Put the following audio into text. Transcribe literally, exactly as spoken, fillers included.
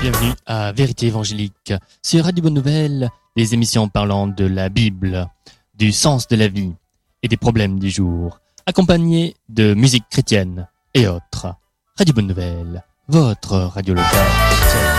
Bienvenue à Vérité Évangélique sur Radio Bonne Nouvelle, des émissions parlant de la Bible, du sens de la vie et des problèmes du jour, accompagnées de musique chrétienne et autres. Radio Bonne Nouvelle, votre radio locale chrétienne.